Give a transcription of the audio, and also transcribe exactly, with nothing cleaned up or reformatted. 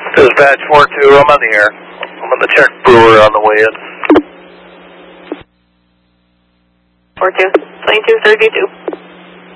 Dispatch four two, I'm on the air. I'm on the Czech Brewer on the way in. four two, twenty-two thirty-two.